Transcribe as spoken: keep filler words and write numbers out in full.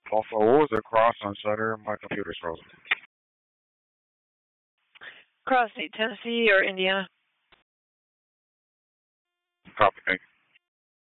Also, what was the cross on Sutter? My computer's frozen. Cross State, Tennessee or Indiana? Copy, thank you.